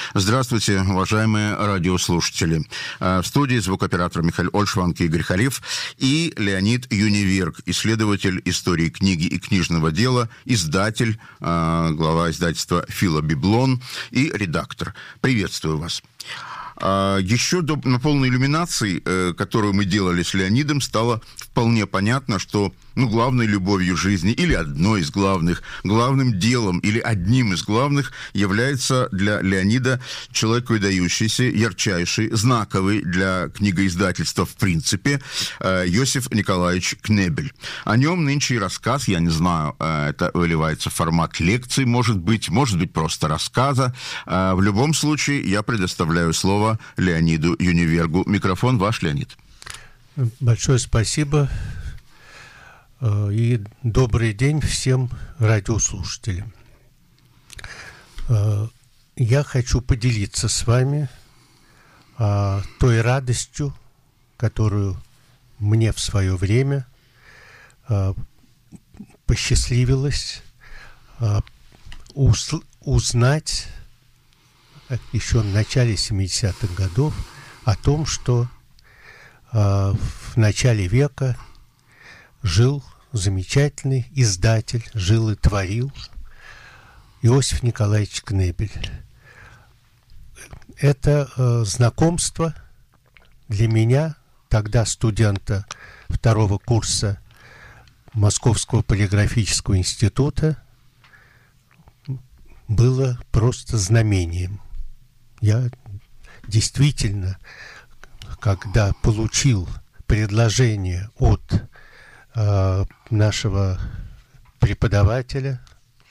Здравствуйте, уважаемые радиослушатели. В студии звукооператор Михаил Ольшванг и Игорь Халиф и Леонид Юниверг, исследователь истории книги и книжного дела, издатель, глава издательства «Филобиблон» и редактор. Приветствую вас. Еще на полной иллюминации, которую мы делали с Леонидом, стало вполне понятно, что главной любовью жизни или одной из главных, главным делом или одним из главных является для Леонида человек выдающийся, ярчайший, знаковый для книгоиздательства в принципе, Иосиф Николаевич Кнебель. О нем нынче и рассказ, я не знаю, это выливается в формат лекции, может быть просто рассказа. В любом случае, я предоставляю слово Леониду Юнивергу. Микрофон ваш, Леонид. Большое спасибо. И добрый день всем радиослушателям. Я хочу поделиться с вами той радостью, которую мне в свое время посчастливилось узнать еще в начале 70-х годов о том, что в начале века жил замечательный издатель, жил и творил Иосиф Николаевич Кнебель. Это знакомство для меня, тогда студента второго курса Московского полиграфического института, было просто знамением. Я действительно, когда получил предложение от нашего преподавателя,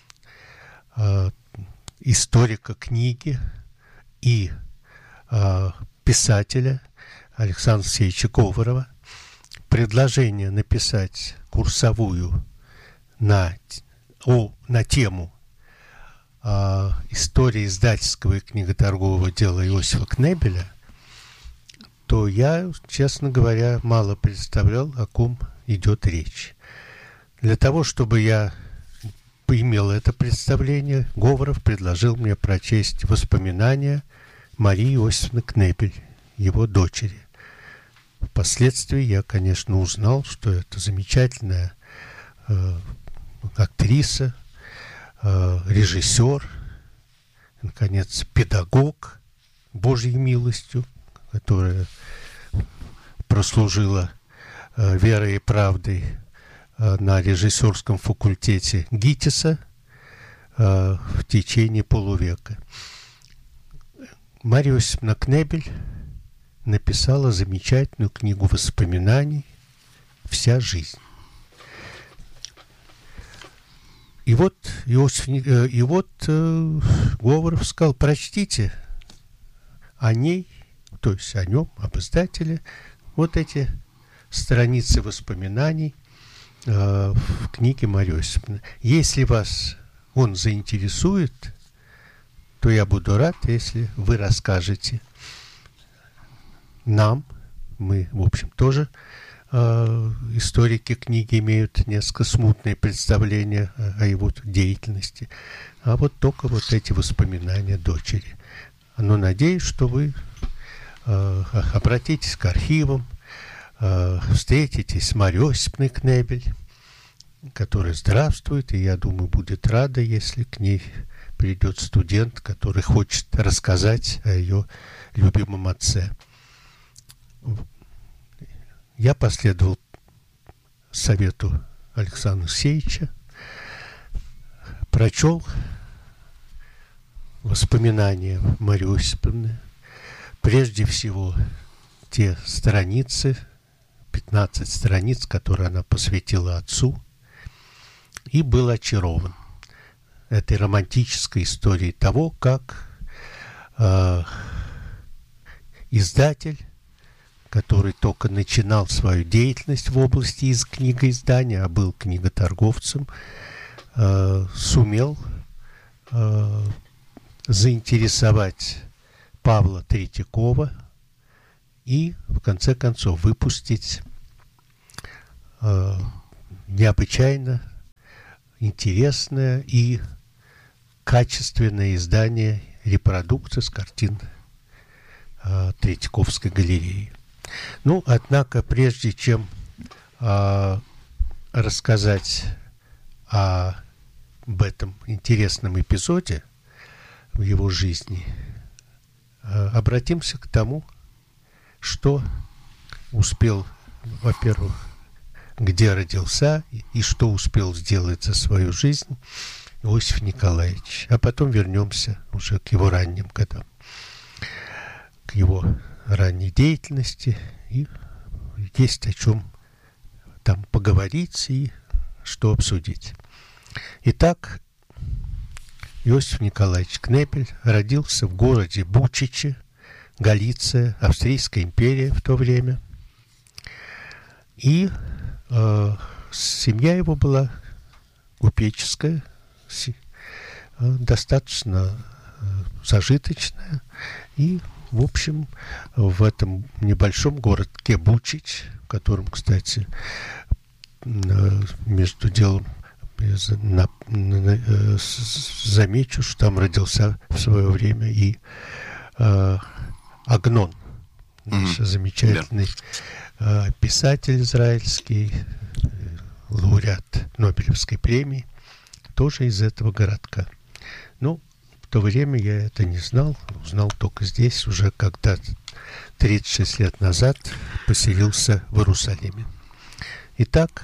историка книги и писателя Александра Алексеевича Говорова, предложение написать курсовую на тему истории издательского и книготоргового дела Иосифа Кнебеля, то я, честно говоря, мало представлял, о ком идет речь. Для того, чтобы я имел это представление, Говоров предложил мне прочесть воспоминания Марии Иосифовны Кнебель, его дочери. Впоследствии я, конечно, узнал, что это замечательная актриса, режиссер, наконец, педагог Божьей милостью, которая прослужила верой и правдой на режиссерском факультете ГИТИСа в течение полувека. Мария Иосифовна Кнебель написала замечательную книгу воспоминаний «Вся жизнь». И вот Говоров сказал: прочтите о ней, то есть о нем, об издателе, вот эти страницы воспоминаний в книге Марии Иосифовны. Если вас он заинтересует, то я буду рад, если вы расскажете нам. Мы, в общем, тоже историки книги имеют несколько смутные представления о его деятельности. А вот только вот эти воспоминания дочери. Но надеюсь, что вы обратитесь к архивам, встретитесь с Марией Осиповной Кнебель, которая здравствует, и, я думаю, будет рада, если к ней придет студент, который хочет рассказать о ее любимом отце. Я последовал совету Александра Алексеевича, прочел воспоминания Марии Осиповны, прежде всего те страницы, 15 страниц, которые она посвятила отцу, и был очарован этой романтической историей того, как издатель, который только начинал свою деятельность в области книгоиздания, а был книготорговцем, сумел заинтересовать Павла Третьякова и, в конце концов, выпустить необычайно интересное и качественное издание репродукция с картин Третьяковской галереи. Ну, однако, прежде чем рассказать об этом интересном эпизоде в его жизни, обратимся к тому, что успел, во-первых, где родился и что успел сделать за свою жизнь Иосиф Николаевич. А потом вернемся уже к его ранним годам, к его ранней деятельности. И есть о чем там поговорить и что обсудить. Итак, Иосиф Николаевич Кнепель родился в городе Бучичи, Галиция, Австрийская империя в то время. И семья его была купеческая, достаточно зажиточная. И, в общем, в этом небольшом городке Бучич, в котором, кстати, между делом замечу, что там родился в свое время и Агнон, замечательный писатель израильский, лауреат Нобелевской премии, тоже из этого городка. Ну, в то время я это не знал, узнал только здесь, уже когда 36 лет назад поселился в Иерусалиме. Итак,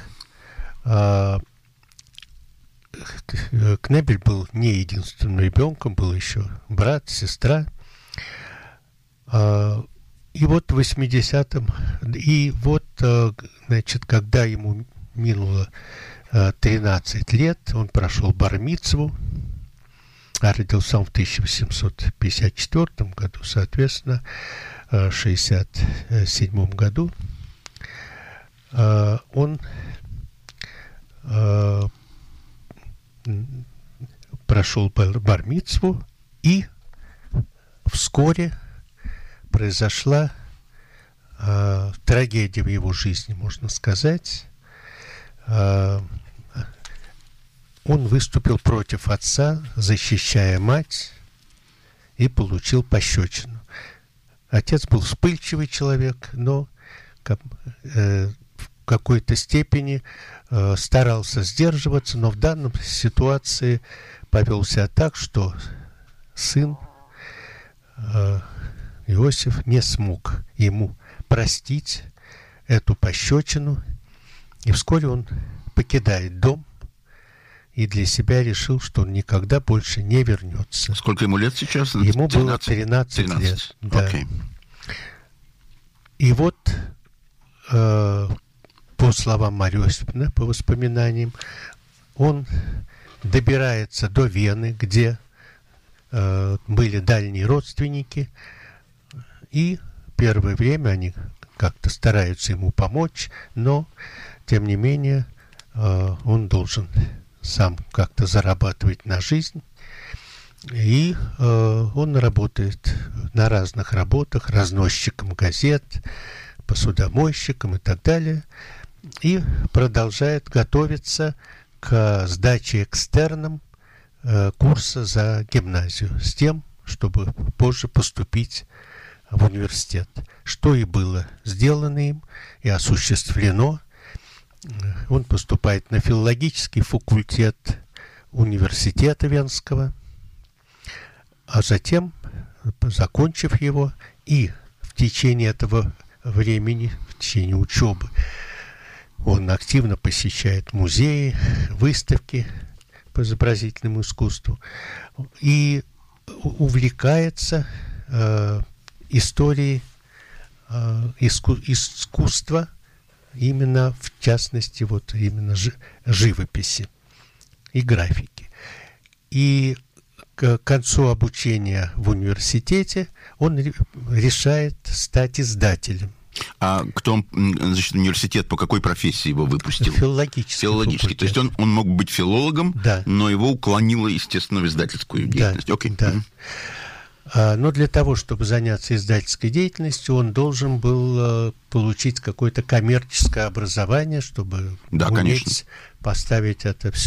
Кнепель был не единственным ребенком, был еще брат, сестра. И вот в 80-м, и вот, значит, когда ему минуло 13 лет, он прошел бар-мицву, а родился он в 1854 году, соответственно, в 1967 году он прошел бар-мицву, и вскоре произошла трагедия в его жизни, можно сказать. Он выступил против отца, защищая мать, и получил пощечину. Отец был вспыльчивый человек, но в какой-то степени старался сдерживаться, но в данной ситуации повел себя так, что сын Иосиф не смог ему простить эту пощечину, и вскоре он покидает дом и для себя решил, что он никогда больше не вернется. Сколько ему лет сейчас? Ему было 13 лет. Да. Okay. И вот, по словам Марьи Осиповны, по воспоминаниям, он добирается до Вены, где были дальние родственники, и первое время они как-то стараются ему помочь, но, тем не менее, он должен сам как-то зарабатывать на жизнь. И он работает на разных работах, разносчиком газет, посудомойщиком и так далее. И продолжает готовиться к сдаче экстерном курса за гимназию с тем, чтобы позже поступить в университет. Что и было сделано им и осуществлено. Он поступает на филологический факультет университета Венского, а затем, закончив его, и в течение этого времени, в течение учебы, он активно посещает музеи, выставки по изобразительному искусству и увлекается историей искусства, именно в частности вот именно живописи и графики. И к концу обучения в университете он решает стать издателем. А кто, значит, университет по какой профессии его выпустил? Филологический. Филологический. То есть он мог быть филологом, да, но его уклонило, естественно, в издательскую деятельность. Да, окей. Да. Но для того, чтобы заняться издательской деятельностью, он должен был получить какое-то коммерческое образование, чтобы уметь поставить это все